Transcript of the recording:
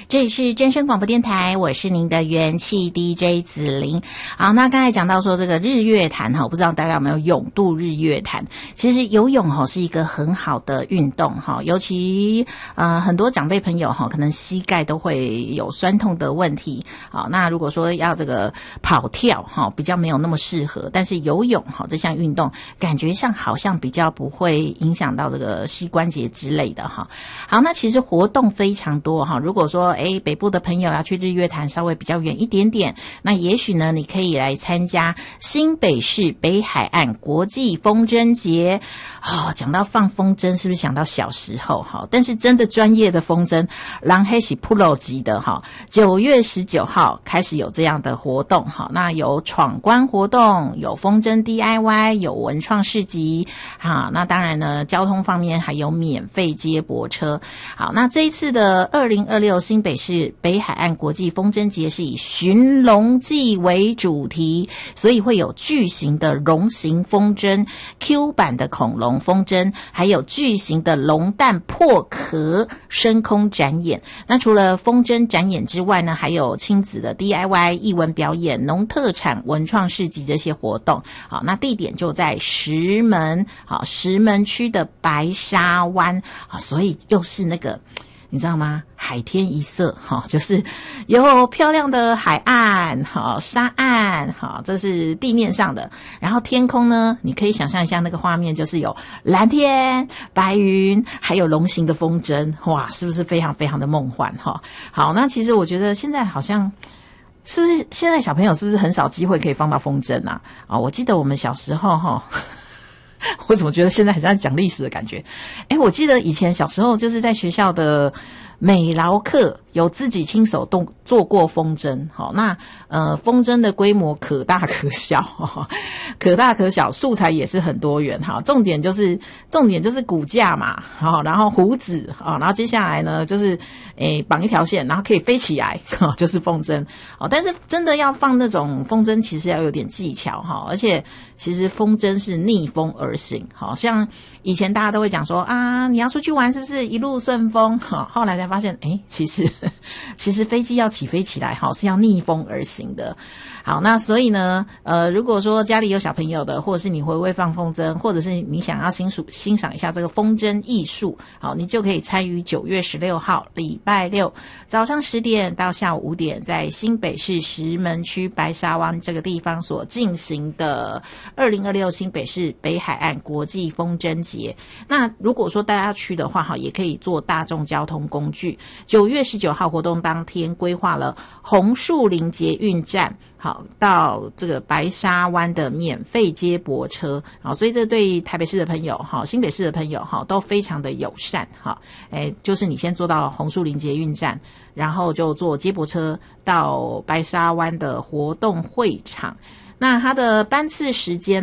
这里是真声广播电台，我是您的元气 DJ 子琳。好，那刚才讲到说这个日月潭哈，不知道大家有没有泳渡日月潭？其实游泳哈是一个很好的运动哈，尤其很多长辈朋友哈，可能膝盖都会有酸痛的问题。好，那如果说要这个跑跳哈，比较没有那么适合，但是游泳哈这项运动感觉上好像比较不会影响到这个膝关节之类的哈。好，那其实活动非常多哈，如果说北部的朋友要去日月潭稍微比较远一点点，那也许呢你可以来参加新北市北海岸国际风筝节。讲到放风筝是不是想到小时候哈？但是真的专业的风筝人那是 Pro 级的哈。9月19号开始有这样的活动哈，那有闯关活动，有风筝 DIY， 有文创市集哈。那当然呢，交通方面还有免费接驳车。好，那这一次的2026新北市北海岸国际风筝节是以寻龙记为主题，所以会有巨型的龙形风筝、Q 版的恐龙风筝，还有巨型的龙蛋破壳升空展演。那除了风筝展演之外呢，还有亲子的 DIY 艺文表演、农特产文创市集这些活动。好，那地点就在石门区的白沙湾。所以又是那个你知道吗？海天一色就是有漂亮的海岸沙岸这是地面上的，然后天空呢，你可以想象一下那个画面，就是有蓝天白云还有龙形的风筝，哇，是不是非常非常的梦幻好，那其实我觉得现在好像是不是现在小朋友是不是很少机会可以放到风筝啊？我记得我们小时候我怎么觉得现在很像讲历史的感觉？我记得以前小时候就是在学校的美劳课有自己亲手做过风筝。好，那风筝的规模可大可小可大可小，素材也是很多元哈。重点就是骨架嘛，然后胡子然后接下来呢就是绑一条线，然后可以飞起来就是风筝。但是真的要放那种风筝，其实要有点技巧而且其实风筝是逆风而行。好像以前大家都会讲说你要出去玩是不是一路顺风？后来才发现其实飞机要起飞起来是要逆风而行的。好，那所以呢如果说家里有小朋友的，或者是你会放风筝，或者是你想要欣赏一下这个风筝艺术，好，你就可以参与9月16号礼拜六早上10点到下午5点，在新北市石门区白沙湾这个地方所进行的2026新北市北海岸国际风筝节。那如果说大家要去的话也可以坐大众交通工具。9月19号活动当天规划了红树林捷运站好到这个白沙湾的免费接驳车。好，所以这对台北市的朋友新北市的朋友都非常的友善就是你先坐到红树林捷运站，然后就坐接驳车到白沙湾的活动会场。那它的班次时间